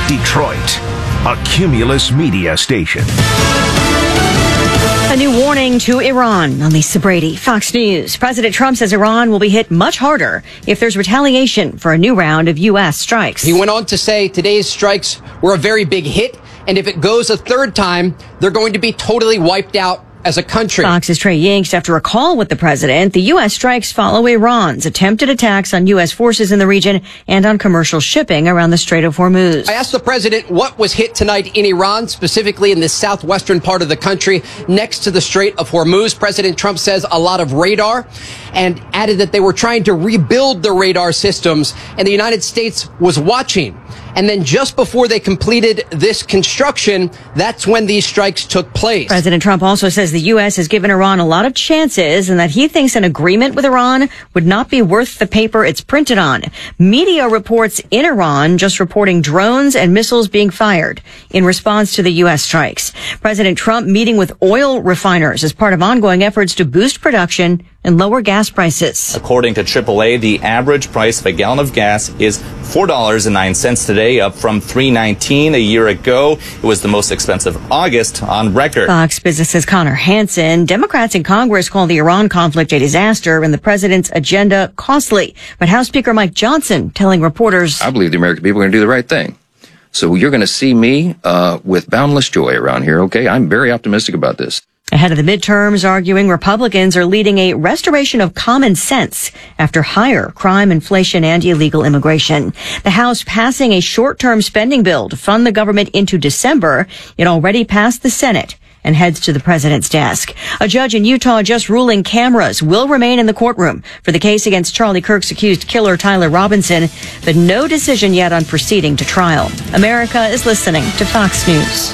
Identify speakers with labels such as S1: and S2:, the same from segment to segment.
S1: Detroit, a Cumulus Media station.
S2: A new warning to Iran. I'm Lisa Brady, Fox News. President Trump says Iran will be hit much harder if there's retaliation for a new round of U.S. strikes.
S3: He went on to say today's strikes were a very big hit, and if it goes a third time, they're going to be totally wiped out as a country.
S2: Fox's Trey Yingst, after a call with the president, the U.S. strikes follow Iran's attempted attacks on U.S. forces in the region and on commercial shipping around the Strait of Hormuz.
S3: I asked the president what was hit tonight in Iran, specifically in the southwestern part of the country next to the Strait of Hormuz. President Trump says a lot of radar, and added that they were trying to rebuild the radar systems, and the United States was watching. And then just before they completed this construction, that's when these strikes took place.
S2: President Trump also says the U.S. has given Iran a lot of chances and that he thinks an agreement with Iran would not be worth the paper it's printed on. Media reports in Iran just reporting drones and missiles being fired in response to the U.S. strikes. President Trump meeting with oil refiners as part of ongoing efforts to boost production and lower gas prices.
S4: According to AAA, the average price of a gallon of gas is $4.09 today, up from $3.19 a year ago. It was the most expensive August on record.
S2: Fox Business's Connor Hansen. Democrats in Congress call the Iran conflict a disaster and the president's agenda costly. But House Speaker Mike Johnson telling reporters,
S5: I believe the American people are going to do the right thing. So you're going to see me with boundless joy around here, okay? I'm very optimistic about this.
S2: Ahead of the midterms, arguing Republicans are leading a restoration of common sense after higher crime, inflation, and illegal immigration. The House passing a short-term spending bill to fund the government into December. It already passed the Senate and heads to the president's desk. A judge in Utah just ruling cameras will remain in the courtroom for the case against Charlie Kirk's accused killer Tyler Robinson, but no decision yet on proceeding to trial. America is listening to Fox News.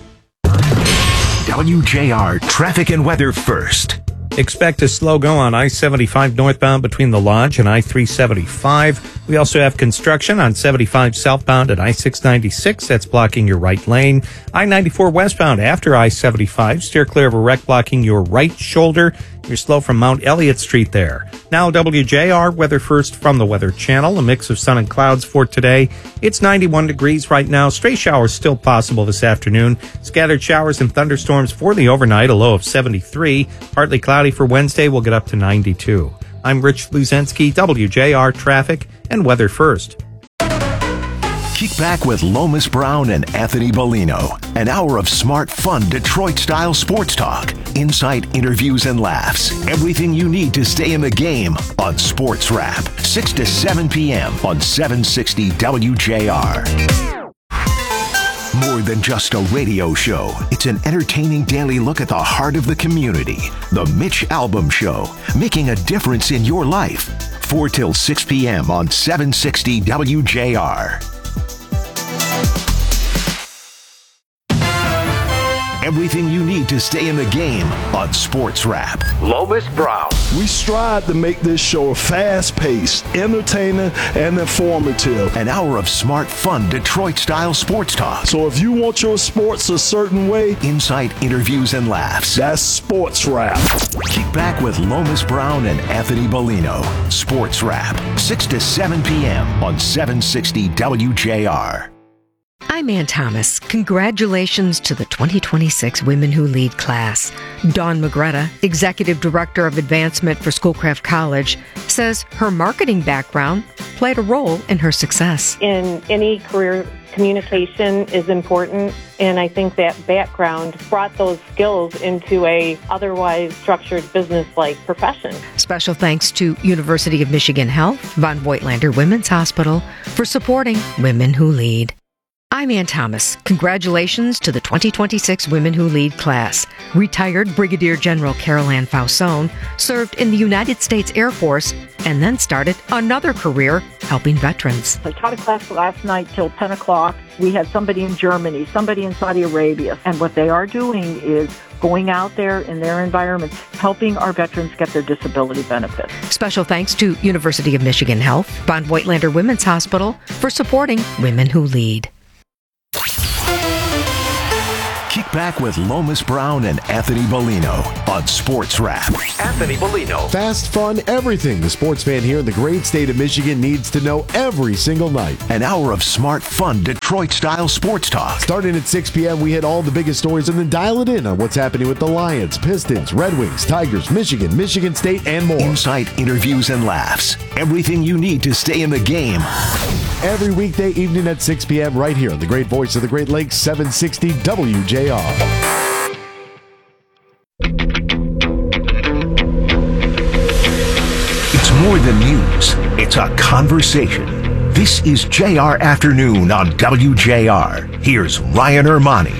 S1: WJR Traffic and Weather First.
S6: Expect a slow go on I-75 northbound between the Lodge and I-375. We also have construction on 75 southbound at I-696. That's blocking your right lane. I-94 westbound after I-75. Steer clear of a wreck blocking your right shoulder. You're slow from Mount Elliott Street there. Now WJR Weather First from the Weather Channel. A mix of sun and clouds for today. It's 91 degrees right now. Stray showers still possible this afternoon. Scattered showers and thunderstorms for the overnight. A low of 73. Partly cloudy for Wednesday. We'll get up to 92. I'm Rich Luzensky, WJR Traffic and Weather First.
S1: Kick back with Lomas Brown and Anthony Bellino. An hour of smart, fun, Detroit-style sports talk. Insight, interviews, and laughs. Everything you need to stay in the game on Sports Wrap. 6 to 7 p.m. on 760 WJR. More than just a radio show, it's an entertaining daily look at the heart of the community. The Mitch Albom Show, making a difference in your life. 4 till 6 p.m. on 760 WJR. Everything you need to stay in the game on Sports Wrap. Lomas Brown.
S7: We strive to make this show fast-paced, entertaining, and informative.
S1: An hour of smart, fun, Detroit-style sports talk.
S7: So if you want your sports a certain way,
S1: insight, interviews, and laughs.
S7: That's Sports Wrap.
S1: Kick back with Lomas Brown and Anthony Bellino. Sports Wrap, 6 to 7 p.m. on 760 WJR.
S8: I'm Ann Thomas. Congratulations to the 2026 Women Who Lead class. Dawn Magretta, Executive Director of Advancement for Schoolcraft College, says her marketing background played a role in her success.
S9: In any career, communication is important, and I think that background brought those skills into a otherwise structured business-like profession.
S8: Special thanks to University of Michigan Health, Von Voigtlander Women's Hospital, for supporting Women Who Lead. I'm Ann Thomas. Congratulations to the 2026 Women Who Lead class. Retired Brigadier General Carol Ann Fausone served in the United States Air Force and then started another career helping veterans.
S10: I taught a class last night till 10 o'clock. We had somebody in Germany, somebody in Saudi Arabia, and what they are doing is going out there in their environments, helping our veterans get their disability benefits.
S8: Special thanks to University of Michigan Health, Von Voigtlander Women's Hospital for supporting Women Who Lead.
S1: Kick back with Lomas Brown and Anthony Bellino on Sports Wrap. Anthony Bellino.
S11: Fast, fun, everything the sports fan here in the great state of Michigan needs to know every single night.
S1: An hour of smart, fun, Detroit-style sports talk.
S11: Starting at 6 p.m., we hit all the biggest stories and then dial it in on what's happening with the Lions, Pistons, Red Wings, Tigers, Michigan, Michigan State, and more.
S1: Insight, interviews, and laughs. Everything you need to stay in the game.
S11: Every weekday evening at 6 p.m. right here on the great voice of the Great Lakes, 760 WJR.
S1: It's more than news. It's a conversation. This is JR Afternoon on WJR. Here's Ryan Ermani.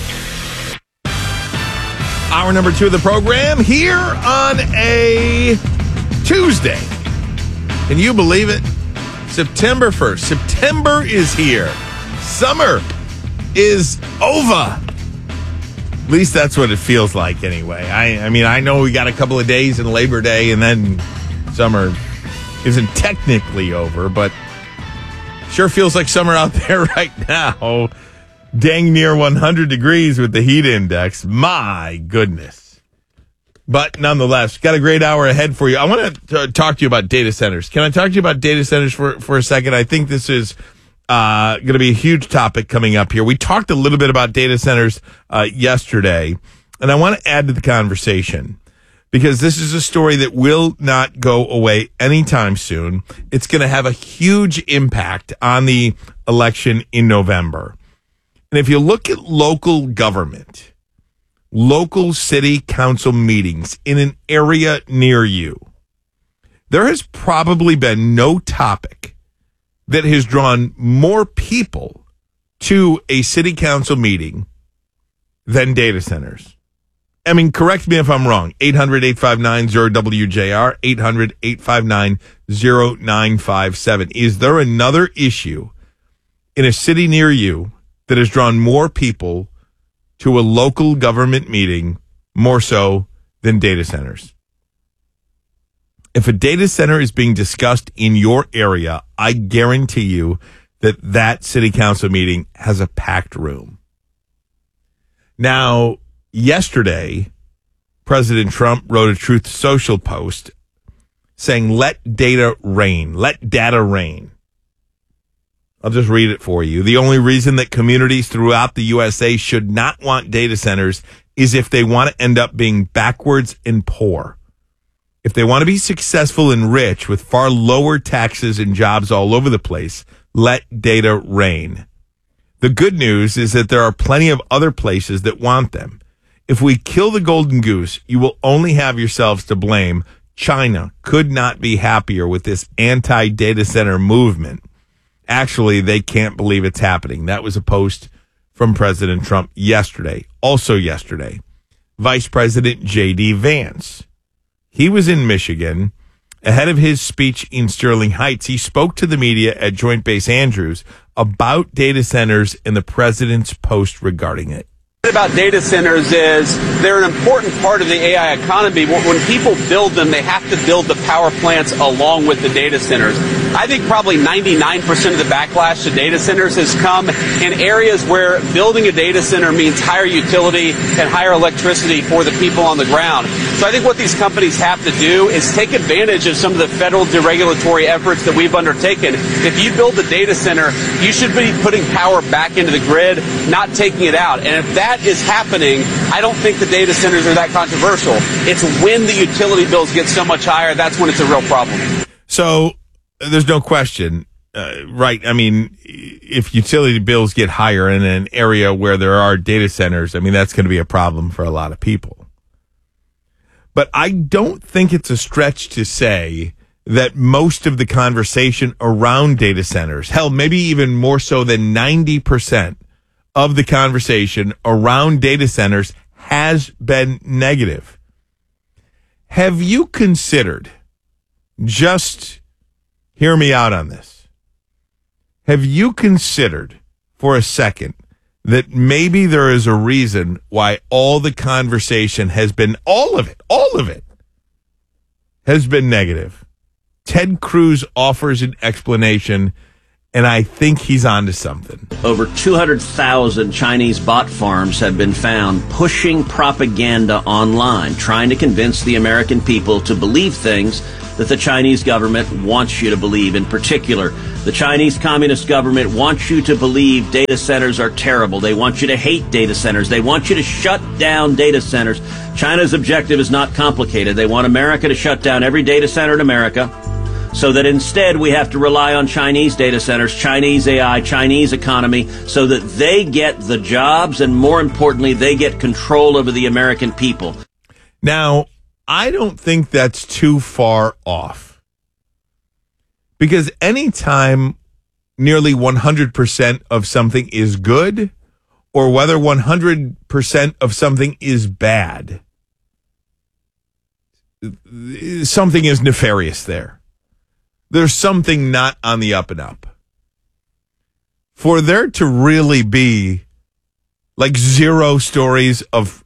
S12: Hour number 2 of the program here on a Tuesday. Can you believe it? September 1st. September is here. Summer is over. At least that's what it feels like anyway. I mean, I know we got a couple of days in Labor Day and then summer isn't technically over, but sure feels like summer out there right now. Dang near 100 degrees with the heat index. My goodness. But nonetheless, got a great hour ahead for you. I want to talk to you about data centers. Can I talk to you about data centers for a second? I think this is going to be a huge topic coming up here. We talked a little bit about data centers yesterday, and I want to add to the conversation because this is a story that will not go away anytime soon. It's going to have a huge impact on the election in November. And if you look at local government, local city council meetings in an area near you, there has probably been no topic that has drawn more people to a city council meeting than data centers. I mean, correct me if I'm wrong. 800-859-0WJR, 800-859-0957. Is there another issue in a city near you that has drawn more people to a local government meeting more so than data centers? If a data center is being discussed in your area, I guarantee you that that city council meeting has a packed room. Now, yesterday, President Trump wrote a Truth Social post saying, let data reign. Let data reign. I'll just read it for you. The only reason that communities throughout the USA should not want data centers is if they want to end up being backwards and poor. If they want to be successful and rich with far lower taxes and jobs all over the place, let data reign. The good news is that there are plenty of other places that want them. If we kill the golden goose, you will only have yourselves to blame. China could not be happier with this anti-data center movement. Actually, they can't believe it's happening. That was a post from President Trump yesterday. Also yesterday, Vice President J.D. Vance. He was in Michigan. Ahead of his speech in Sterling Heights, he spoke to the media at Joint Base Andrews about data centers and the president's post regarding it.
S13: About data centers is they're an important part of the AI economy. When people build them, they have to build the power plants along with the data centers. I think probably 99% of the backlash to data centers has come in areas where building a data center means higher utility and higher electricity for the people on the ground. So I think what these companies have to do is take advantage of some of the federal deregulatory efforts that we've undertaken. If you build a data center, you should be putting power back into the grid, not taking it out. And if that is happening, I don't think the data centers are that controversial. It's when the utility bills get so much higher, that's when it's a real problem.
S12: So there's no question, right? I mean, if utility bills get higher in an area where there are data centers, I mean, that's going to be a problem for a lot of people. But I don't think it's a stretch to say that most of the conversation around data centers, hell, maybe even more so than 90% of the conversation around data centers has been negative. Have you considered, just hear me out on this, have you considered for a second that maybe there is a reason why all the conversation has been, all of it has been negative? Ted Cruz offers an explanation, And I think he's onto something.
S14: Over 200,000 Chinese bot farms have been found pushing propaganda online, trying to convince the American people to believe things that the Chinese government wants you to believe. In particular, the Chinese Communist government wants you to believe data centers are terrible. They want you to hate data centers. They want you to shut down data centers. China's objective is not complicated. They want America to shut down every data center in America, so that instead we have to rely on Chinese data centers, Chinese AI, Chinese economy, so that they get the jobs and, more importantly, they get control over the American people.
S12: Now, I don't think that's too far off. Because anytime nearly 100% of something is good, or whether 100% of something is bad, something is nefarious there. There's something not on the up and up. For there to really be like zero stories of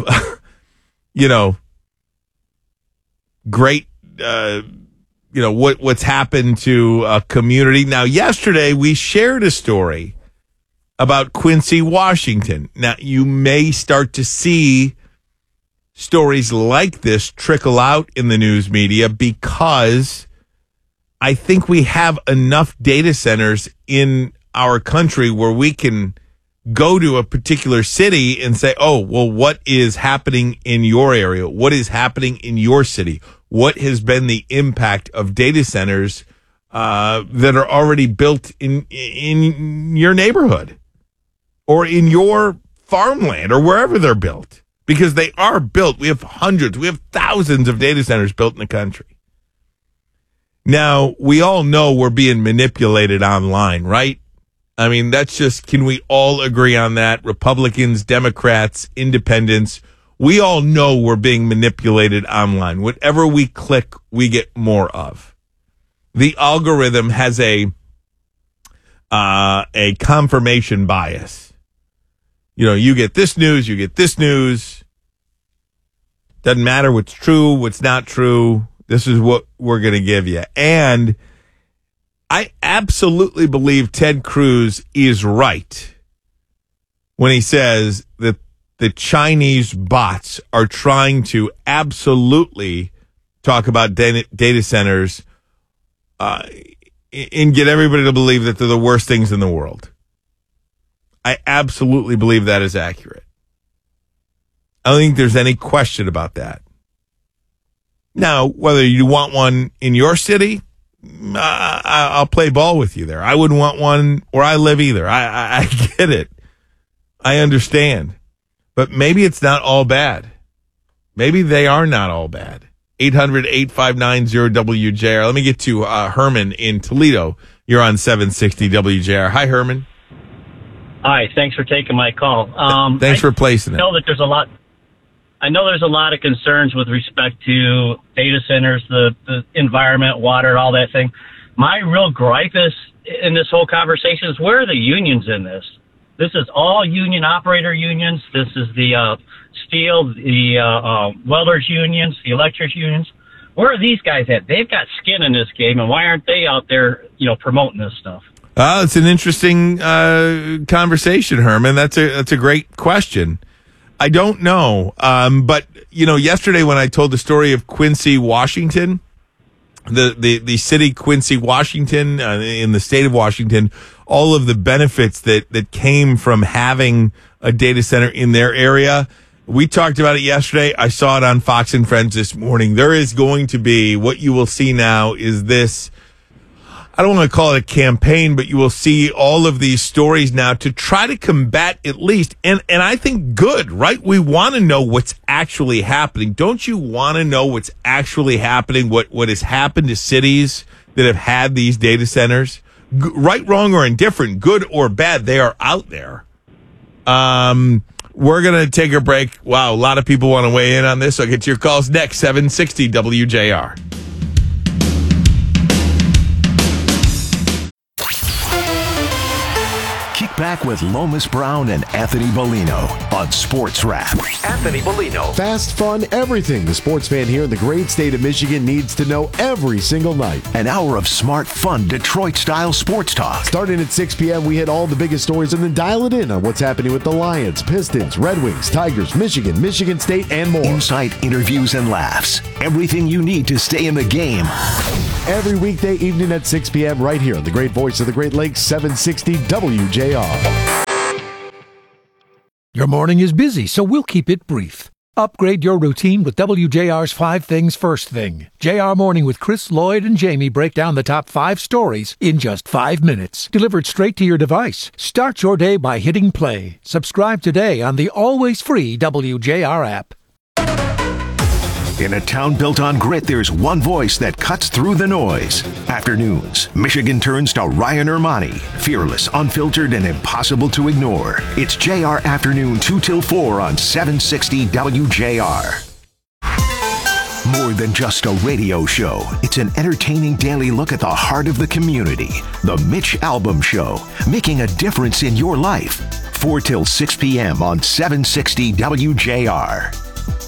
S12: great, what's happened to a community. Now, yesterday we shared a story about Quincy, Washington. Now, you may start to see stories like this trickle out in the news media because I think we have enough data centers in our country where we can go to a particular city and say, oh, well, what is happening in your area? What is happening in your city? What has been the impact of data centers that are already built in your neighborhood or in your farmland or wherever they're built? Because they are built. We have hundreds, we have thousands of data centers built in the country. Now, we all know we're being manipulated online, right? I mean, that's just, can we all agree on that? Republicans, Democrats, independents, we all know we're being manipulated online. Whatever we click, we get more of. The algorithm has a confirmation bias. You get this news, you get this news. Doesn't matter what's true, what's not true. This is what we're going to give you. And I absolutely believe Ted Cruz is right when he says that the Chinese bots are trying to absolutely talk about data centers and get everybody to believe that they're the worst things in the world. I absolutely believe that is accurate. I don't think there's any question about that. Now, whether you want one in your city, I'll play ball with you there. I wouldn't want one where I live either. I get it. I understand. But maybe it's not all bad. Maybe they are not all bad. 800-859-0WJR. Let me get to Herman in Toledo. You're on 760 WJR. Hi, Herman.
S15: Hi, thanks for taking my call.
S12: Thanks for placing it.
S15: I know there's a lot of concerns with respect to data centers, the environment, water, all that thing. My real gripe is in this whole conversation is, where are the unions in this? This is all union operator unions. This is the steel, the welders unions, the electric unions. Where are these guys at? They've got skin in this game, and why aren't they out there, promoting this stuff?
S12: It's an interesting conversation, Herman. That's a great question. I don't know. But, yesterday when I told the story of Quincy, Washington, the city Quincy, Washington, in the state of Washington, all of the benefits that came from having a data center in their area. We talked about it yesterday. I saw it on Fox and Friends this morning. There is going to be, what you will see now is this, I don't want to call it a campaign, but you will see all of these stories now to try to combat at least, and I think good, right? We want to know what's actually happening. Don't you want to know what's actually happening, what has happened to cities that have had these data centers? Right, wrong, or indifferent, good or bad, they are out there. We're going to take a break. Wow, a lot of people want to weigh in on this. I'll get to your calls next, 760 WJR.
S1: back with Lomas Brown and Anthony Bellino on Sports Wrap. Anthony Bellino.
S11: Fast, fun, everything the sports fan here in the great state of Michigan needs to know every single night.
S1: An hour of smart, fun, Detroit-style sports talk.
S11: Starting at 6 p.m., we hit all the biggest stories and then dial it in on what's happening with the Lions, Pistons, Red Wings, Tigers, Michigan, Michigan State, and more.
S1: Insight, interviews, and laughs. Everything you need to stay in the game.
S11: Every weekday evening at 6 p.m. right here on the great voice of the Great Lakes, 760 WJR.
S16: Your morning is busy, so we'll keep it brief. Upgrade your routine with WJR's 5 Things First Thing. JR Morning with Chris, Lloyd, and Jamie break down the top 5 stories in just 5 minutes. Delivered straight to your device. Start your day by hitting play. Subscribe today on the always free WJR app.
S1: In a town built on grit, there's one voice that cuts through the noise. Afternoons, Michigan turns to Ryan Ermani. Fearless, unfiltered, and impossible to ignore. It's JR Afternoon 2 till 4 on 760 WJR. More than just a radio show, it's an entertaining daily look at the heart of the community. The Mitch Albom Show, making a difference in your life. 4 till 6 p.m. on 760 WJR.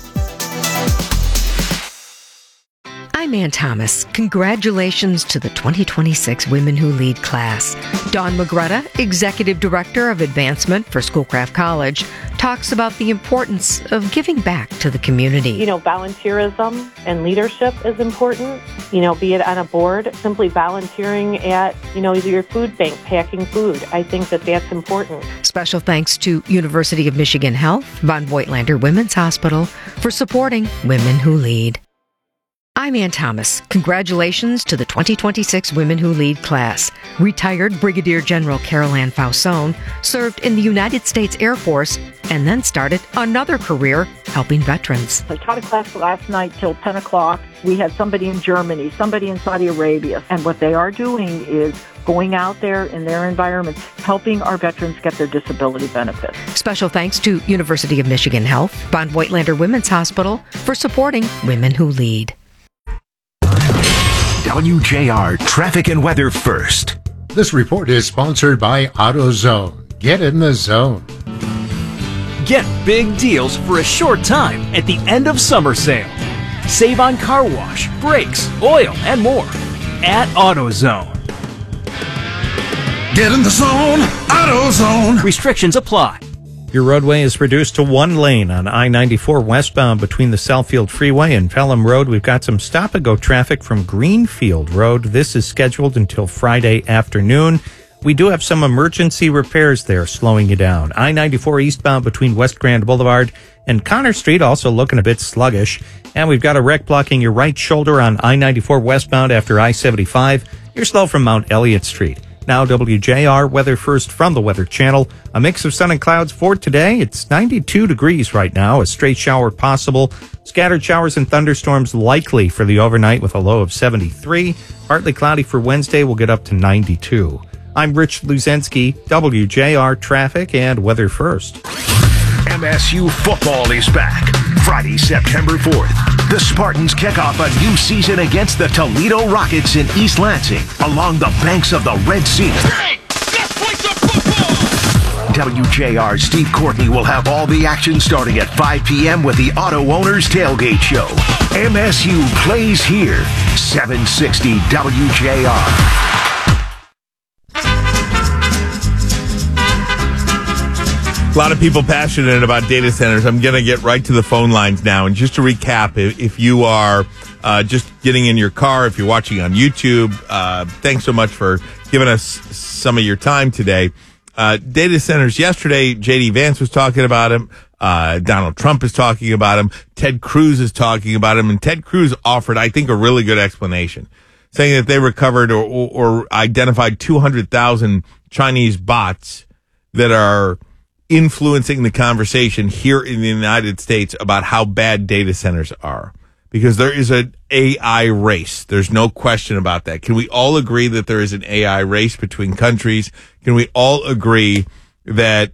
S8: I'm Ann Thomas. Congratulations to the 2026 Women Who Lead class. Dawn Magretta, Executive Director of Advancement for Schoolcraft College, talks about the importance of giving back to the community.
S9: You know, volunteerism and leadership is important. You know, be it on a board, simply volunteering at, either your food bank, packing food. I think that that's important.
S8: Special thanks to University of Michigan Health, Von Voigtlander Women's Hospital, for supporting Women Who Lead. I'm Ann Thomas. Congratulations to the 2026 Women Who Lead class. Retired Brigadier General Carol Ann Fausone served in the United States Air Force and then started another career helping veterans.
S10: I taught a class last night till 10 o'clock. We had somebody in Germany, somebody in Saudi Arabia. And what they are doing is going out there in their environments, helping our veterans get their disability benefits.
S8: Special thanks to University of Michigan Health, Von Voigtlander Women's Hospital for supporting Women Who Lead.
S1: WJR Traffic and Weather First.
S17: This report is sponsored by AutoZone. Get in the zone.
S18: Get big deals for a short time at the end of summer sale. Save on car wash, brakes, oil, and more at AutoZone.
S19: Get in the zone, AutoZone.
S18: Restrictions apply.
S6: Your roadway is reduced to 1 lane on I-94 westbound between the Southfield Freeway and Pelham Road. We've got some stop-and-go traffic from Greenfield Road. This is scheduled until Friday afternoon. We do have some emergency repairs there slowing you down. I-94 eastbound between West Grand Boulevard and Connor Street also looking a bit sluggish. And we've got a wreck blocking your right shoulder on I-94 westbound after I-75. You're slow from Mount Elliott Street. Now WJR Weather First from the Weather Channel. A mix of sun and clouds for today. It's 92 degrees right now. A straight shower possible. Scattered showers and thunderstorms likely for the overnight with a low of 73. Partly cloudy for Wednesday. We'll get up to 92. I'm Rich Luzensky, WJR Traffic and Weather First.
S1: MSU football is back. Friday, September 4th. The Spartans kick off a new season against the Toledo Rockets in East Lansing along the banks of the Red Sea. WJR's Steve Courtney will have all the action starting at 5 p.m. with the Auto Owners Tailgate Show. MSU plays here. 760 WJR.
S12: A lot of people passionate about data centers. I'm going to get right to the phone lines now. And just to recap, if you are just getting in your car, if you're watching on YouTube, thanks so much for giving us some of your time today. Data centers yesterday, J.D. Vance was talking about them. Donald Trump is talking about them. Ted Cruz is talking about them. And Ted Cruz offered, I think, a really good explanation, saying that they recovered or identified 200,000 Chinese bots that are influencing the conversation here in the United States about how bad data centers are, because there is an AI race. There's no question about that. Can we all agree that there is an AI race between countries? Can we all agree that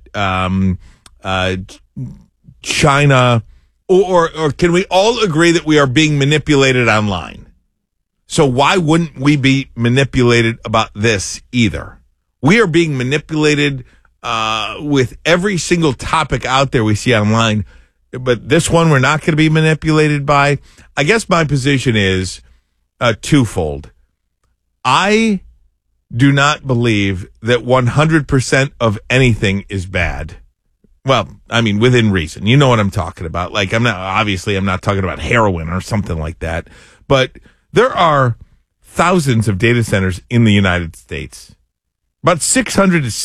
S12: China, or can we all agree that we are being manipulated online? So why wouldn't we be manipulated about this either? We are being manipulated with every single topic out there we see online, but this one we're not going to be manipulated by. I guess my position is twofold. I do not believe that 100% of anything is bad. Well, I mean, within reason. You know what I'm talking about. Like, I'm not talking about heroin or something like that. But there are thousands of data centers in the United States. About 600 to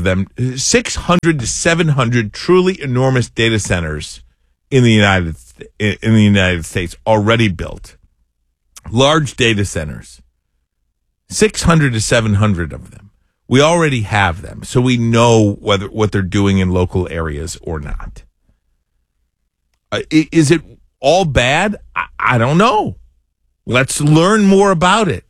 S12: 700 truly enormous data centers in the United States already built. Large data centers. 600 to 700 of them. We already have them, so we know what they're doing in local areas or not. Is it all bad? I don't know. Let's learn more about it.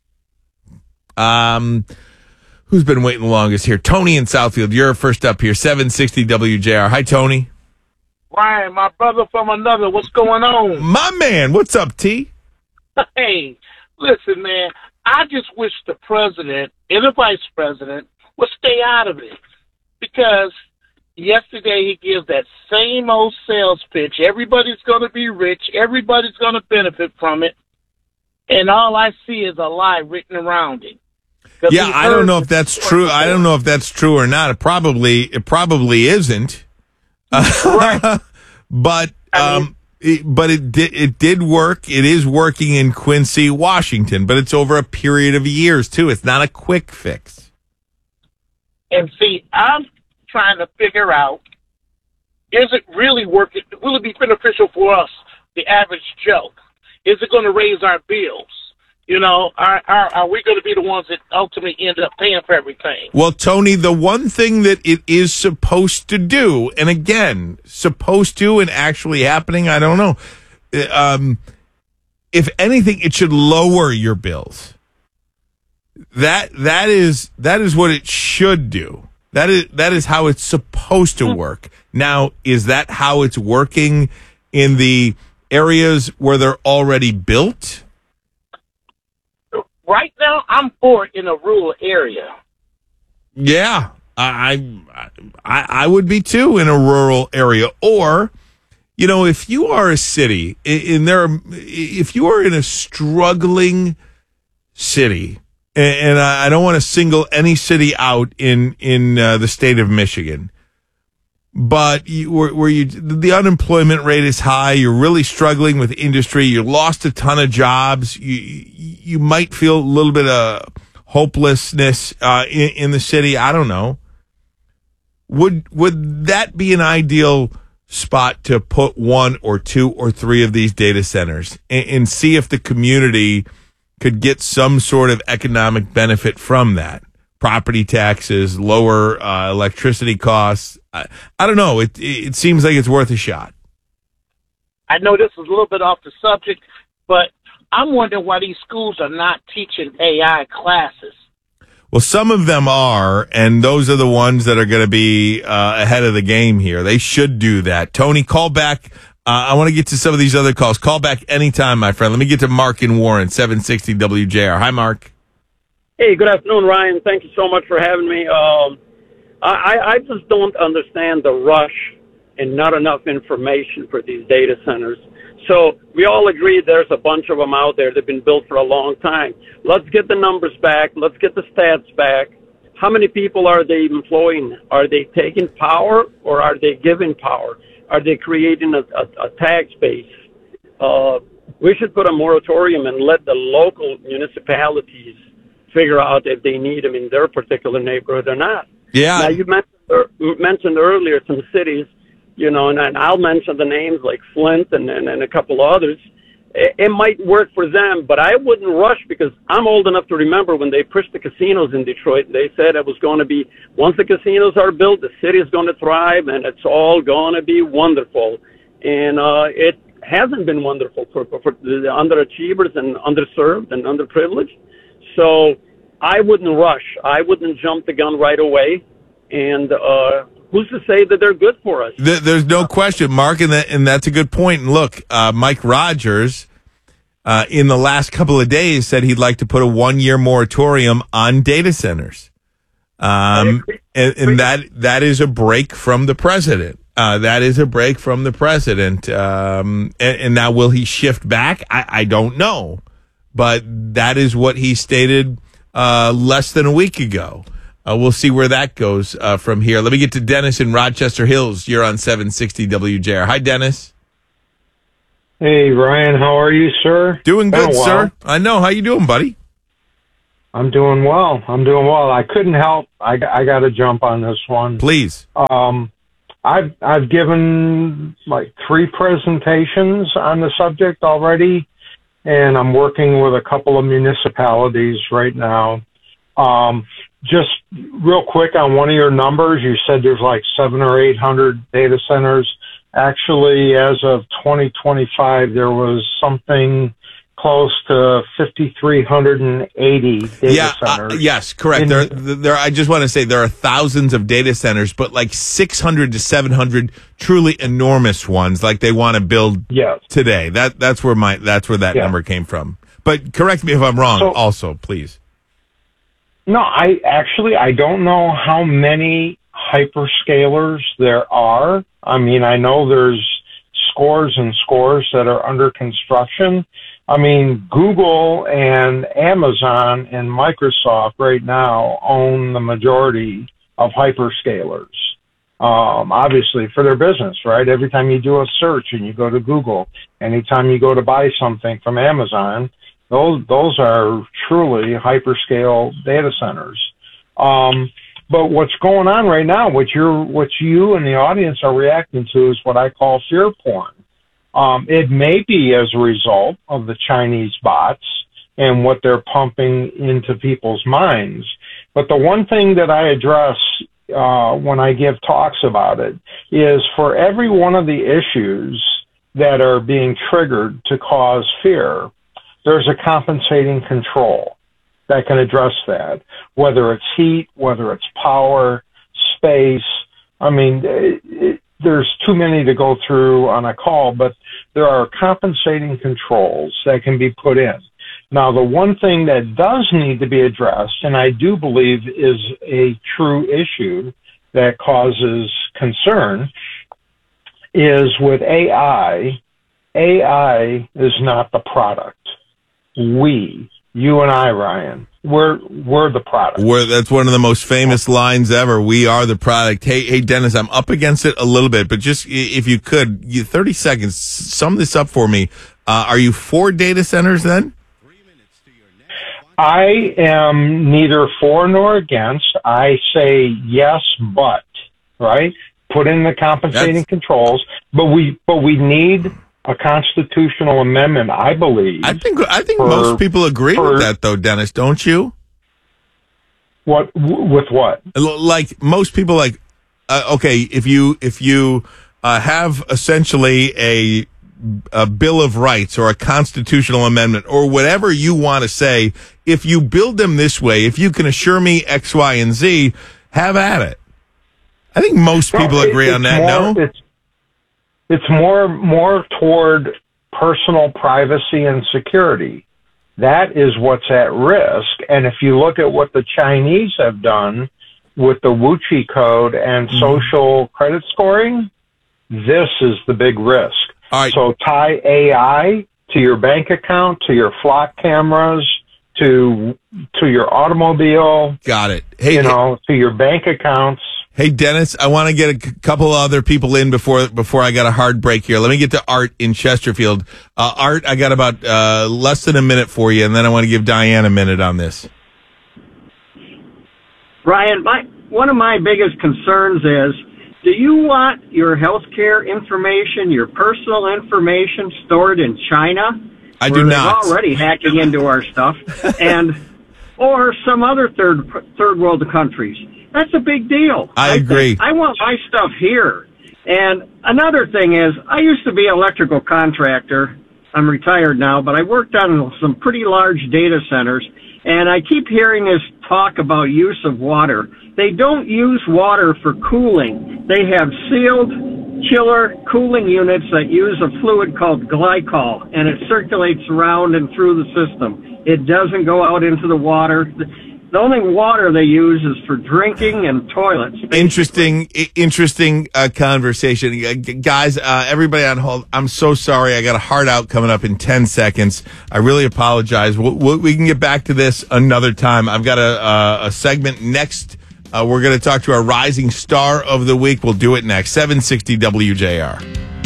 S12: Who's been waiting the longest here? Tony in Southfield. You're first up here. 760 WJR. Hi, Tony.
S20: Ryan, my brother from another. What's going on?
S12: My man. What's up, T?
S20: Hey, listen, man. I just wish the president and the vice president would stay out of it, because yesterday he gives that same old sales pitch. Everybody's going to be rich. Everybody's going to benefit from it. And all I see is a lie written around it.
S12: Yeah, I don't know if that's true. I don't know if that's true or not. It probably isn't. But it did work. It is working in Quincy, Washington, but it's over a period of years too. It's not a quick fix.
S20: And see, I'm trying to figure out, is it really working? Will it be beneficial for us, the average Joe? Is it going to raise our bills? You know, are we going to be the ones that ultimately end up paying for everything?
S12: Well, Tony, the one thing that it is supposed to do, and again, supposed to and actually happening, I don't know. If anything, it should lower your bills. That is what it should do. That is how it's supposed to work. Now, is that how it's working in the areas where they're already built?
S20: Right now, I'm for it in a rural area.
S12: Yeah, I would be too in a rural area. Or, you know, if you are a city, if you are in a struggling city, and I don't want to single any city out in the state of Michigan, but the unemployment rate is high, you're really struggling with industry, you lost a ton of jobs, you might feel a little bit of hopelessness in the city. I don't know. Would that be an ideal spot to put one or two or three of these data centers and see if the community could get some sort of economic benefit from that? Property taxes, lower electricity costs. I don't know. It seems like it's worth a shot.
S20: I know this is a little bit off the subject, but I'm wondering why these schools are not teaching AI classes.
S12: Well, some of them are, and those are the ones that are going to be ahead of the game here. They should do that. Tony, call back. I want to get to some of these other calls. Call back anytime, my friend. Let me get to Mark in Warren, 760 WJR. Hi, Mark.
S21: Hey, good afternoon, Ryan. Thank you so much for having me. I just don't understand the rush and not enough information for these data centers. So we all agree there's a bunch of them out there that have been built for a long time. Let's get the numbers back. Let's get the stats back. How many people are they employing? Are they taking power or are they giving power? Are they creating a tax base? We should put a moratorium and let the local municipalities figure out if they need them in their particular neighborhood or not.
S12: Yeah.
S21: Now, you mentioned earlier some cities, you know, and I'll mention the names like Flint and a couple others. It might work for them, but I wouldn't rush because I'm old enough to remember when they pushed the casinos in Detroit. They said it was going to be, once the casinos are built, the city is going to thrive and it's all going to be wonderful. And it hasn't been wonderful for the underachievers and underserved and underprivileged. So I wouldn't rush. I wouldn't jump the gun right away. And who's to say that they're good for us?
S12: There's no question, Mark, and that's a good point. And look, Mike Rogers, in the last couple of days, said he'd like to put a 1-year moratorium on data centers. And that is a break from the president. That is a break from the president. And now will he shift back? I don't know. But that is what he stated less than a week ago. We'll see where that goes from here. Let me get to Dennis in Rochester Hills. You're on 760 WJR. Hi, Dennis.
S3: Hey, Ryan. How are you, sir?
S12: Doing good, sir. I know. How you doing, buddy?
S3: I'm doing well. I couldn't help. I got to jump on this one.
S12: Please.
S3: I've given like 3 presentations on the subject already, and I'm working with a couple of municipalities right now. Just real quick on one of your numbers, you said there's like 700 or 800 data centers. Actually, as of 2025, there was something close to 5,380 data centers.
S12: Yes, correct. There. I just want to say there are thousands of data centers, but like 600 to 700 truly enormous ones, like they want to build today. That's where that number came from. But correct me if I'm wrong. Also, please.
S3: No, I don't know how many hyperscalers there are. I mean, I know there's scores and scores that are under construction. I mean, Google and Amazon and Microsoft right now own the majority of hyperscalers. Obviously for their business, right? Every time you do a search and you go to Google, anytime you go to buy something from Amazon, those are truly hyperscale data centers. But what's going on right now, what you and the audience are reacting to is what I call fear porn. It may be as a result of the Chinese bots and what they're pumping into people's minds. But the one thing that I address when I give talks about it is for every one of the issues that are being triggered to cause fear, there's a compensating control that can address that, whether it's heat, whether it's power, space. I mean, there's too many to go through on a call, but there are compensating controls that can be put in. Now, the one thing that does need to be addressed, and I do believe is a true issue that causes concern, is with AI. AI is not the product. You and I, Ryan, we're the product.
S12: That's one of the most famous lines ever. We are the product. Hey, Dennis, I'm up against it a little bit, but just if you could, 30 seconds, sum this up for me. Are you for data centers then?
S3: I am neither for nor against. I say yes, but, right? Put in the compensating controls, but we need a constitutional amendment, I believe.
S12: I think most people agree with that, though, Dennis. Don't you?
S3: What with what?
S12: Like most people, like okay, if you have essentially a Bill of Rights or a constitutional amendment or whatever you want to say, if you build them this way, if you can assure me X, Y, and Z, have at it. I think most people agree on that. No.
S3: It's more toward personal privacy and security. That is what's at risk. And if you look at what the Chinese have done with the Wuxi code and social credit scoring, this is the big risk.
S12: All right.
S3: So tie AI to your bank account, to your flock cameras, to your automobile.
S12: Got it. Hey,
S3: to your bank accounts.
S12: Hey, Dennis, I want to get a couple other people in before I got a hard break here. Let me get to Art in Chesterfield. Art, I got about less than a minute for you, and then I want to give Diane a minute on this.
S21: Ryan, one of my biggest concerns is, do you want your healthcare information, your personal information stored in China?
S12: I do not.
S21: They're already hacking into our stuff, or some other third world countries. That's a big deal.
S12: I agree.
S21: I want my stuff here. And another thing is, I used to be an electrical contractor. I'm retired now, but I worked on some pretty large data centers, and I keep hearing this talk about use of water. They don't use water for cooling. They have sealed chiller cooling units that use a fluid called glycol, and it circulates around and through the system. It doesn't go out into the water. The only water they use is for drinking and toilets.
S12: Interesting conversation. Guys, everybody on hold, I'm so sorry. I got a hard out coming up in 10 seconds. I really apologize. We can get back to this another time. I've got a segment next. We're going to talk to our rising star of the week. We'll do it next. 760 WJR.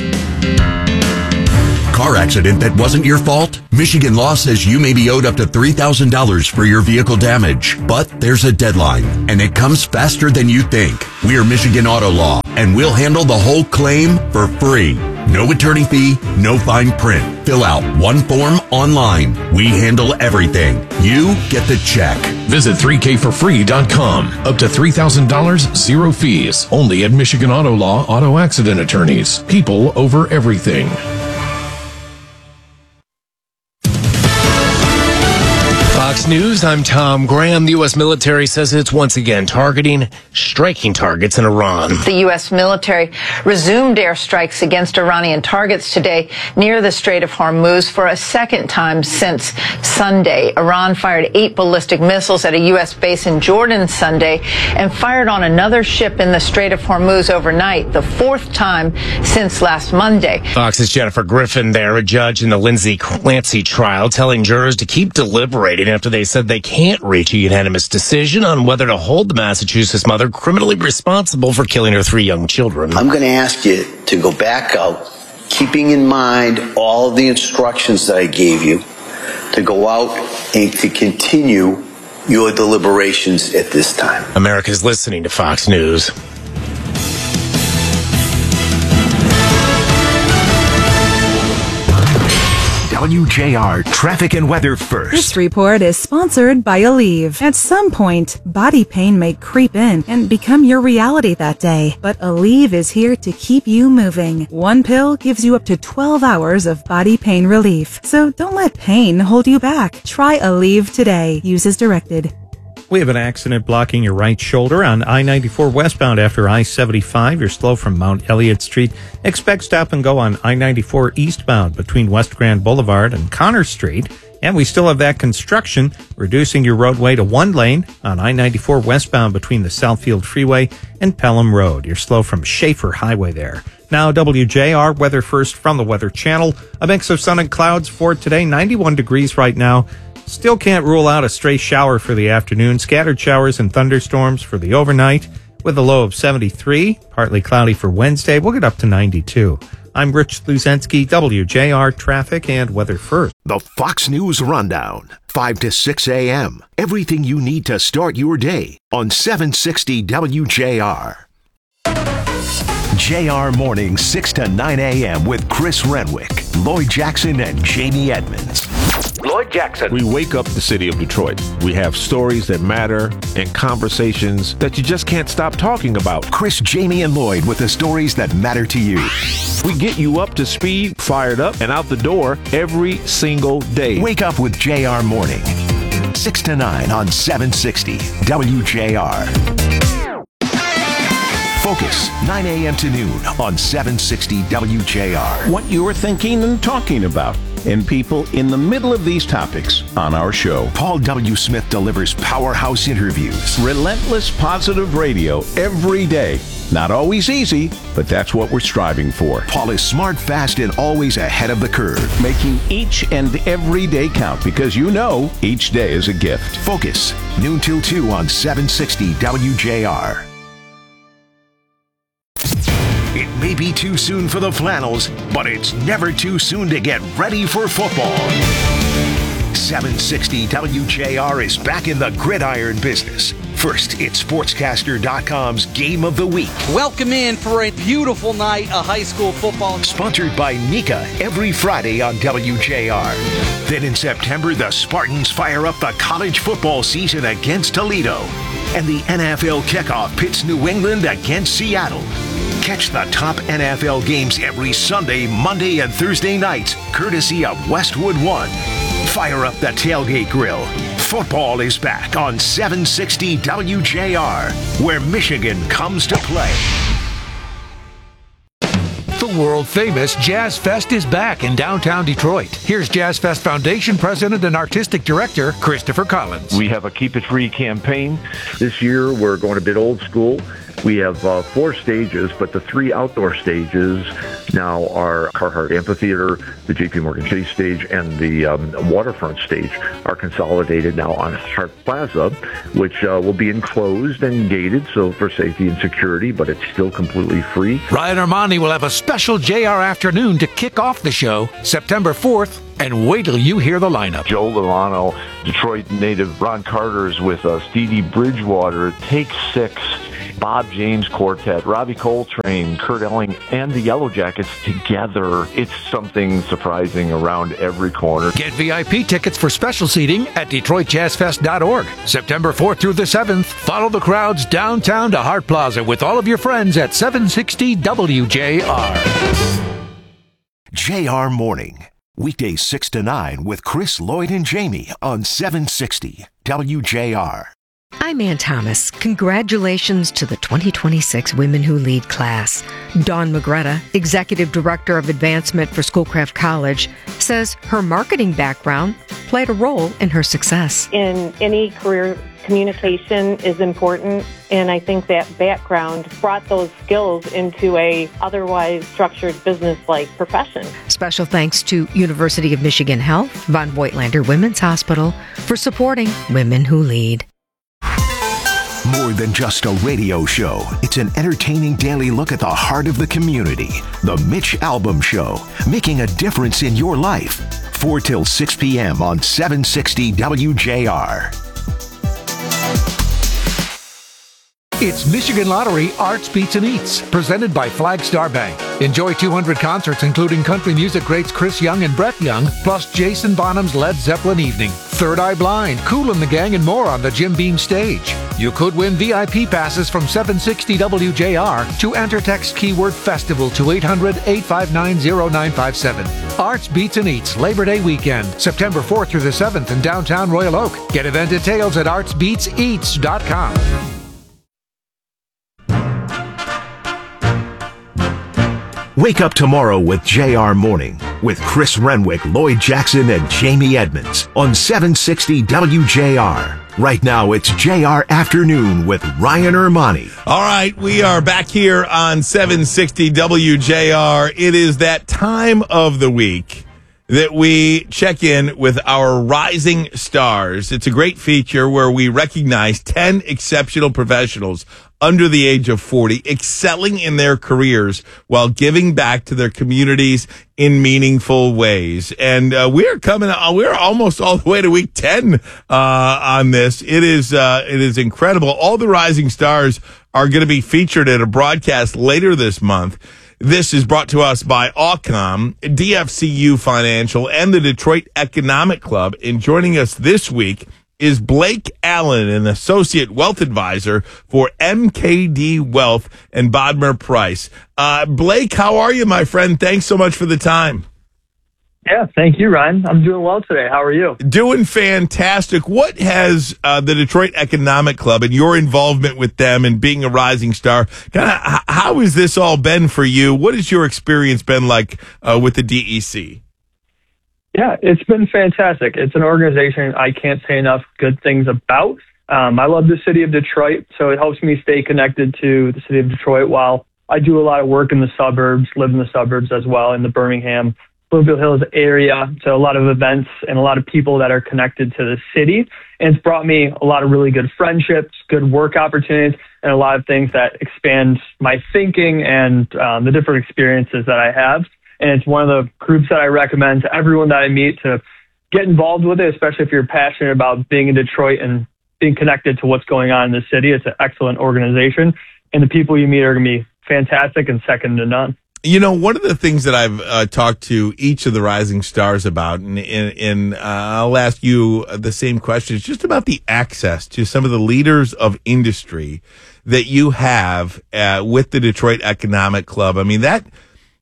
S4: Car accident that wasn't your fault? Michigan law says you may be owed up to $3,000 for your vehicle damage. But there's a deadline, and it comes faster than you think. We're Michigan Auto Law, and we'll handle the whole claim for free. No attorney fee, no fine print. Fill out one form online. We handle everything. You get the check.
S22: Visit 3kforfree.com. Up to $3,000, zero fees. Only at Michigan Auto Law Auto Accident Attorneys. People over everything.
S23: Fox News, I'm Tom Graham. The U.S. military says it's once again targeting striking targets in Iran.
S24: The U.S. military resumed airstrikes against Iranian targets today near the Strait of Hormuz for a second time since Sunday. Iran fired 8 ballistic missiles at a U.S. base in Jordan Sunday and fired on another ship in the Strait of Hormuz overnight, the 4th time since last Monday.
S23: Fox's Jennifer Griffin there, a judge in the Lindsay Clancy trial, telling jurors to keep deliberating after they said they can't reach a unanimous decision on whether to hold the Massachusetts mother criminally responsible for killing her 3 young children.
S25: I'm going to ask you to go back out, keeping in mind all of the instructions that I gave you, to go out and to continue your deliberations at this time.
S23: America's listening to Fox News.
S1: WJR Traffic and Weather First.
S26: This report is sponsored by Aleve. At some point, body pain may creep in and become your reality that day. But Aleve is here to keep you moving. One pill gives you up to 12 hours of body pain relief. So don't let pain hold you back. Try Aleve today. Use as directed.
S6: We have an accident blocking your right shoulder on I-94 westbound after I-75. You're slow from Mount Elliott Street. Expect stop and go on I-94 eastbound between West Grand Boulevard and Connor Street. And we still have that construction, reducing your roadway to 1 lane on I-94 westbound between the Southfield Freeway and Pelham Road. You're slow from Schaefer Highway there. Now, WJR Weather First from the Weather Channel. A mix of sun and clouds for today, 91 degrees right now. Still can't rule out a stray shower for the afternoon. Scattered showers and thunderstorms for the overnight with a low of 73. Partly cloudy for Wednesday. We'll get up to 92. I'm Rich Luzensky, WJR Traffic and Weather First.
S1: The Fox News Rundown, 5 to 6 a.m. Everything you need to start your day on 760 WJR. JR Morning, 6 to 9 a.m. with Chris Renwick, Lloyd Jackson, and Jamie Edmonds.
S27: Lloyd Jackson. We wake up the city of Detroit. We have stories that matter and conversations that you just can't stop talking about.
S1: Chris, Jamie, and Lloyd with the stories that matter to you.
S27: We get you up to speed, fired up, and out the door every single day.
S1: Wake up with JR Morning, 6 to 9 on 760 WJR. Focus, 9 a.m. to noon on 760 WJR.
S28: What you're thinking and talking about, and people in the middle of these topics on our show.
S1: Paul W. Smith delivers powerhouse interviews.
S28: Relentless positive radio every day. Not always easy, but that's what we're striving for.
S1: Paul is smart, fast, and always ahead of the curve.
S28: Making each and every day count because you know each day is a gift.
S1: Focus, noon till 2 on 760 WJR. It may be too soon for the flannels, but it's never too soon to get ready for football. 760 WJR is back in the gridiron business. First, it's Sportscaster.com's Game of the Week.
S29: Welcome in for a beautiful night of high school football.
S1: Sponsored by Nika every Friday on WJR. Then in September, the Spartans fire up the college football season against Toledo. And the NFL kickoff pits New England against Seattle. Catch the top NFL games every Sunday, Monday, and Thursday nights, courtesy of Westwood One. Fire up the tailgate grill. Football is back on 760 WJR, where Michigan comes to play.
S2: The world-famous Jazz Fest is back in downtown Detroit. Here's Jazz Fest Foundation President and Artistic Director Christopher Collins.
S27: We have a Keep It Free campaign. This year, we're going a bit old school. We have 4 stages, but the 3 outdoor stages now are Carhartt Amphitheater, the JP Morgan Chase stage, and the waterfront stage are consolidated now on Hart Plaza, which will be enclosed and gated, so for safety and security, but it's still completely free.
S2: Ryan Armani will have a special JR afternoon to kick off the show September 4th, and wait till you hear the lineup.
S27: Joe Lovano, Detroit native Ron Carter's with us, Dee Dee Bridgewater, Take 6, Bob James Quartet, Robbie Coltrane, Kurt Elling, and the Yellow Jackets together. It's something surprising around every corner.
S2: Get VIP tickets for special seating at DetroitJazzFest.org. September 4th through the 7th, follow the crowds downtown to Hart Plaza with all of your friends at 760 WJR.
S1: JR Morning. Weekdays 6 to 9 with Chris, Lloyd, and Jamie on 760 WJR. I'm Ann Thomas. Congratulations to the 2026 Women Who Lead class. Dawn Magretta, Executive Director of Advancement for Schoolcraft College, says her marketing background played a role in her success.
S5: In any career, communication is important, and I think that background brought those skills into a otherwise structured business-like profession.
S8: Special thanks to University of Michigan Health, Von Voigtlander Women's Hospital for supporting Women Who Lead.
S1: More than just a radio show, it's an entertaining daily look at the heart of the community. The Mitch Albom Show, making a difference in your life. 4 till 6 p.m. on 760 WJR.
S2: It's Michigan Lottery Arts, Beats, and Eats, presented by Flagstar Bank. Enjoy 200 concerts, including country music greats Chris Young and Brett Young, plus Jason Bonham's Led Zeppelin Evening, Third Eye Blind, Kool and the Gang, and more on the Jim Beam stage. You could win VIP passes from 760 WJR. To enter, text keyword FESTIVAL to 800-859-0957. Arts, Beats, and Eats, Labor Day weekend, September 4th through the 7th in downtown Royal Oak. Get event details at artsbeatseats.com.
S1: Wake up tomorrow with JR Morning with Chris Renwick, Lloyd Jackson, and Jamie Edmonds on 760 WJR. Right now, it's JR Afternoon with Ryan Armani.
S12: All right, we are back here on 760 WJR. It is that time of the week that we check in with our rising stars. It's a great feature where we recognize 10 exceptional professionals under the age of 40, excelling in their careers while giving back to their communities in meaningful ways. And we're almost all the way to week 10 on this. It is incredible. All the rising stars are going to be featured at a broadcast later this month. This is brought to us by Aucom, DFCU Financial, and the Detroit Economic Club. And joining us this week is Blake Allen, an associate wealth advisor for MKD Wealth and Bodmer Price. Blake, how are you, my friend? Thanks so much for the time.
S7: Yeah, thank you, Ryan. I'm doing well today. How are you?
S12: Doing fantastic. What has the Detroit Economic Club and your involvement with them and being a rising star, how has this all been for you? What has your experience been like with the DEC?
S7: Yeah, it's been fantastic. It's an organization I can't say enough good things about. I love the city of Detroit, so it helps me stay connected to the city of Detroit while I do a lot of work in the suburbs, live in the suburbs as well, in the Birmingham, Bloomfield Hills area. So a lot of events and a lot of people that are connected to the city. And it's brought me a lot of really good friendships, good work opportunities, and a lot of things that expand my thinking and the different experiences that I have. And it's one of the groups that I recommend to everyone that I meet to get involved with it, especially if you're passionate about being in Detroit and being connected to what's going on in the city. It's an excellent organization, and the people you meet are going to be fantastic and second to none.
S12: You know, one of the things that I've talked to each of the rising stars about, and I'll ask you the same question, is just about the access to some of the leaders of industry that you have with the Detroit Economic Club. I mean, that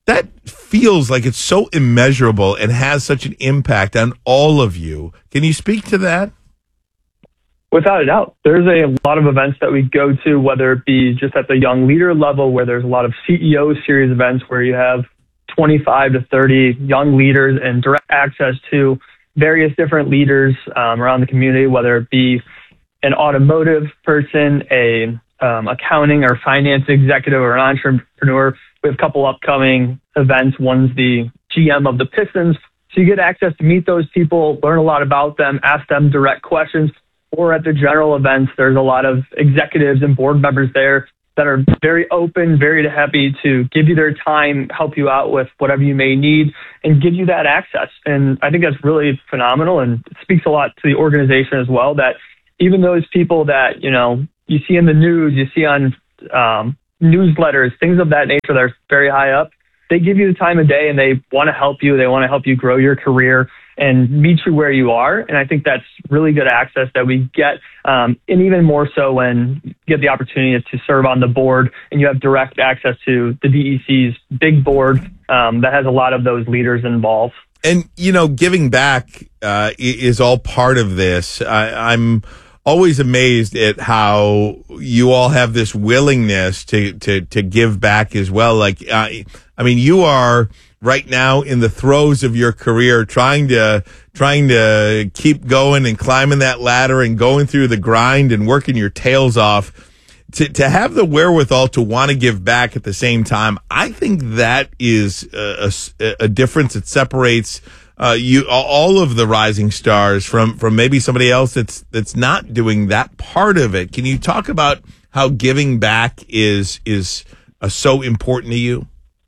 S12: feels like it's so immeasurable and has such an impact on all of you. Can you speak to that?
S7: Without a doubt. There's a lot of events that we go to, whether it be just at the young leader level, where there's a lot of CEO series events where you have 25 to 30 young leaders and direct access to various different leaders around the community, whether it be an automotive person, a accounting or finance executive, or an entrepreneur. We have a couple upcoming events. One's the GM of the Pistons. So you get access to meet those people, learn a lot about them, ask them direct questions. Or at the general events, there's a lot of executives and board members there that are very open, very happy to give you their time, help you out with whatever you may need, and give you that access. And I think that's really phenomenal, and it speaks a lot to the organization as well, that even those people that, you see in the news, you see on newsletters, things of that nature that are very high up, they give you the time of day and they want to help you. They want to help you grow your career and meet you where you are. And I think that's really good access that we get, and even more so when you get the opportunity to serve on the board and you have direct access to the DEC's big board that has a lot of those leaders involved.
S12: And, giving back is all part of this. I'm always amazed at how you all have this willingness to give back as well. Like, you are right now in the throes of your career, trying to keep going and climbing that ladder and going through the grind and working your tails off. To have the wherewithal to want to give back at the same time, I think that is a difference that separates all of the rising stars from maybe somebody else that's not doing that part of it. Can you talk about how giving back is so important to you?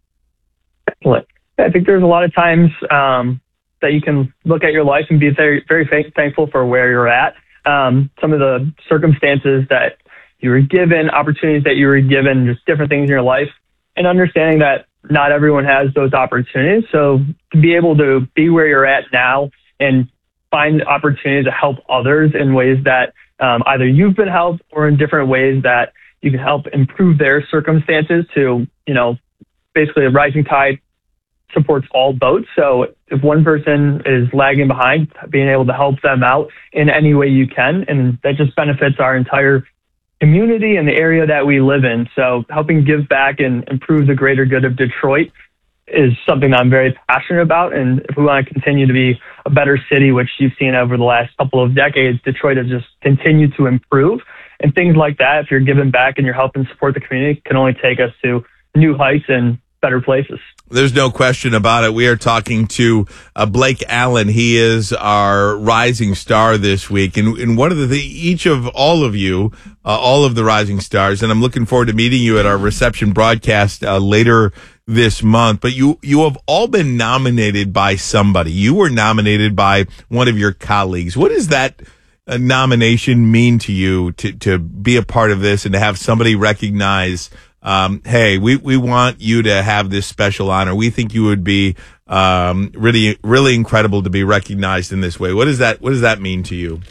S7: I think there's a lot of times that you can look at your life and be very, very thankful for where you're at. Some of the circumstances that you were given, opportunities that you were given, just different things in your life, and understanding that not everyone has those opportunities. So to be able to be where you're at now and find opportunities to help others in ways that either you've been helped or in different ways that you can help improve their circumstances to, basically a rising tide supports all boats. So if one person is lagging behind, being able to help them out in any way you can, and that just benefits our entire community and the area that we live in. So helping give back and improve the greater good of Detroit is something I'm very passionate about. And if we want to continue to be a better city, which you've seen over the last couple of decades, Detroit has just continued to improve. And things like that, if you're giving back and you're helping support the community, can only take us to new heights and better places.
S12: There's no question about it. We are talking to Blake Allen. He is our rising star this week. And one of each of all of you, all of the rising stars, and I'm looking forward to meeting you at our reception broadcast later this month. But you have all been nominated by somebody. You were nominated by one of your colleagues. What does that nomination mean to you to be a part of this and to have somebody recognize, hey, we want you to have this special honor. We think you would be really, really incredible to be recognized in this way. What does that mean to you?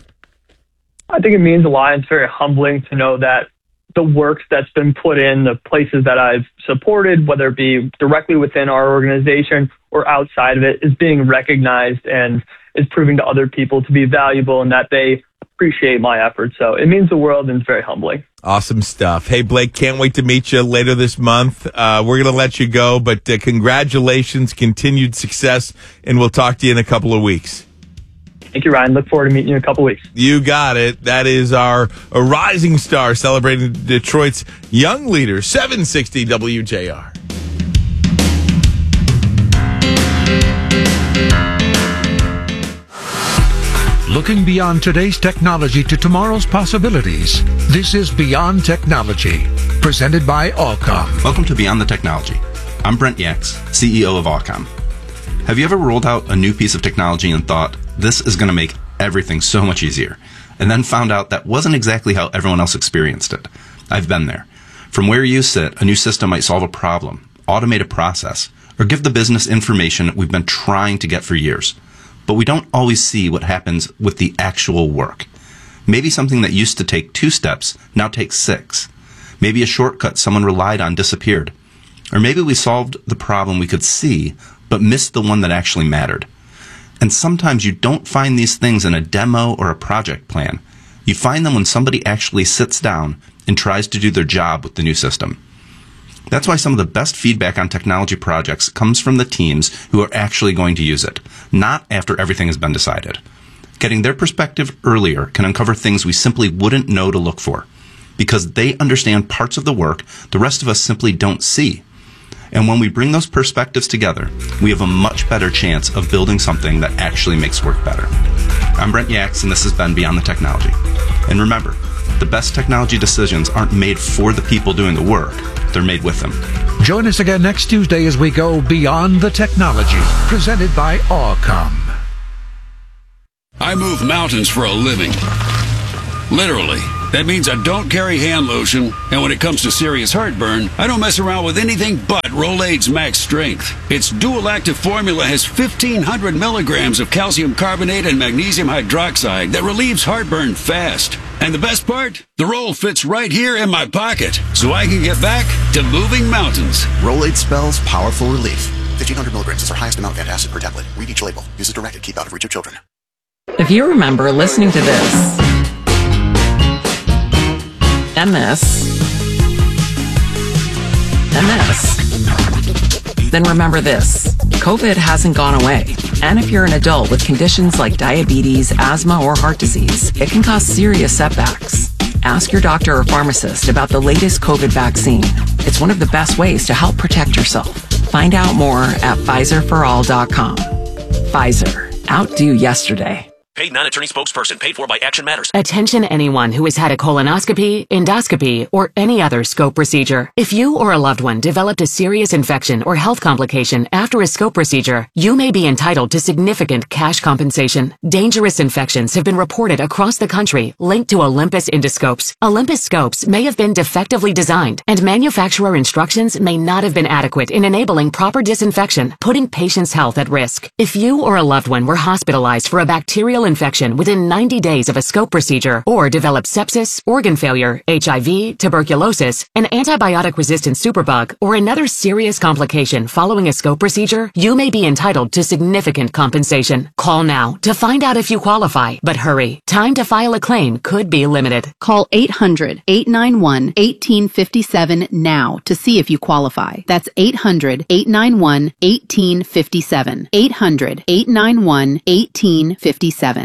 S7: I think it means a lot. It's very humbling to know that the work that's been put in, the places that I've supported, whether it be directly within our organization or outside of it, is being recognized and is proving to other people to be valuable and that they appreciate my efforts. So it means the world, and it's very humbling.
S12: Awesome stuff. Hey, Blake, can't wait to meet you later this month. We're going to let you go, but congratulations, continued success, and we'll talk to you in a couple of weeks.
S7: Thank you, Ryan. Look forward to meeting you in a couple of weeks.
S12: You got it. That is our rising star celebrating Detroit's young leader, 760 WJR.
S2: Looking beyond today's technology to tomorrow's possibilities. This is Beyond Technology, presented by Allcom.
S9: Welcome to Beyond the Technology. I'm Brent Yaks, CEO of Allcom. Have you ever rolled out a new piece of technology and thought, this is going to make everything so much easier, and then found out that wasn't exactly how everyone else experienced it? I've been there. From where you sit, a new system might solve a problem, automate a process, or give the business information we've been trying to get for years. But we don't always see what happens with the actual work. Maybe something that used to take 2 steps now takes 6. Maybe a shortcut someone relied on disappeared. Or maybe we solved the problem we could see, but missed the one that actually mattered. And sometimes you don't find these things in a demo or a project plan. You find them when somebody actually sits down and tries to do their job with the new system. That's why some of the best feedback on technology projects comes from the teams who are actually going to use it, not after everything has been decided. Getting their perspective earlier can uncover things we simply wouldn't know to look for, because they understand parts of the work the rest of us simply don't see. And when we bring those perspectives together, we have a much better chance of building something that actually makes work better. I'm Brent Yax, and this has been Beyond the Technology. And remember, the best technology decisions aren't made for the people doing the work, they're made with them.
S2: Join us again next Tuesday as we go Beyond the Technology, presented by Awcom.
S10: I move mountains for a living. Literally. That means I don't carry hand lotion, and when it comes to serious heartburn, I don't mess around with anything but Rolaids Max Strength. Its dual-active formula has 1,500 milligrams of calcium carbonate and magnesium hydroxide that relieves heartburn fast. And the best part? The roll fits right here in my pocket, so I can get back to moving mountains.
S11: Rolaids spells powerful relief. 1,500 milligrams is our highest amount of antacid per tablet. Read each label. Use as directed. Keep out of reach of children.
S13: If you remember listening to this, and this, then remember this. COVID hasn't gone away. And if you're an adult with conditions like diabetes, asthma, or heart disease, it can cause serious setbacks. Ask your doctor or pharmacist about the latest COVID vaccine. It's one of the best ways to help protect yourself. Find out more at PfizerForAll.com. Pfizer. Outdo yesterday.
S14: Paid non-attorney spokesperson paid for by Action Matters.
S15: Attention anyone who has had a colonoscopy, endoscopy, or any other scope procedure. If you or a loved one developed a serious infection or health complication after a scope procedure, you may be entitled to significant cash compensation. Dangerous infections have been reported across the country linked to Olympus endoscopes. Olympus scopes may have been defectively designed, and manufacturer instructions may not have been adequate in enabling proper disinfection, putting patients' health at risk. If you or a loved one were hospitalized for a bacterial infection within 90 days of a scope procedure, or developed sepsis, organ failure, HIV, tuberculosis, an antibiotic-resistant superbug, or another serious complication following a scope procedure, you may be entitled to significant compensation. Call now to find out if you qualify, but hurry. Time to file a claim could be limited.
S16: Call 800-891-1857 now to see if you qualify. That's 800-891-1857. 800-891-1857.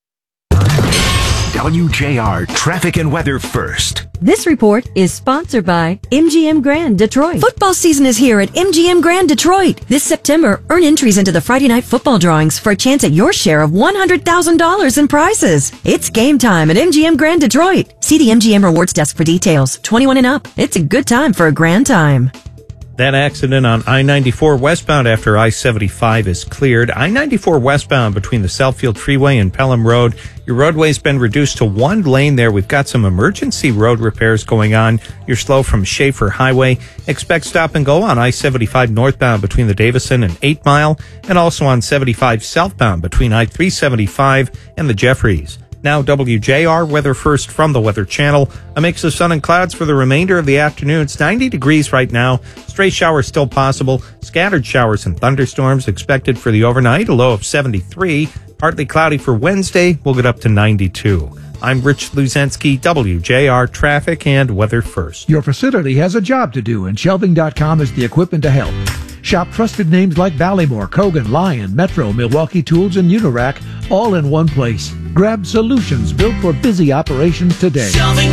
S1: WJR Traffic and Weather First.
S17: This report is sponsored by MGM Grand Detroit. Football season is here at MGM Grand Detroit. This September, earn entries into the Friday night football drawings for a chance at your share of $100,000 in prizes. It's game time at MGM Grand Detroit. See the MGM Rewards Desk for details. 21 and up. It's a good time for a grand time.
S6: That accident on I-94 westbound after I-75 is cleared. I-94 westbound between the Southfield Freeway and Pelham Road. Your roadway's been reduced to one lane there. We've got some emergency road repairs going on. You're slow from Schaefer Highway. Expect stop and go on I-75 northbound between the Davison and 8 Mile, and also on 75 southbound between I-375 and the Jeffries. Now WJR Weather First from the Weather Channel. A mix of sun and clouds for the remainder of the afternoon. It's 90 degrees right now. Stray showers still possible. Scattered showers and thunderstorms expected for the overnight. A low of 73. Partly cloudy for Wednesday. We'll get up to 92. I'm Rich Luzensky, WJR Traffic and Weather First.
S2: Your facility has a job to do, and Shelving.com is the equipment to help. Shop trusted names like Ballymore, Kogan, Lion, Metro, Milwaukee Tools, and Unirac all in one place. Grab solutions built for busy operations today.
S18: Shelving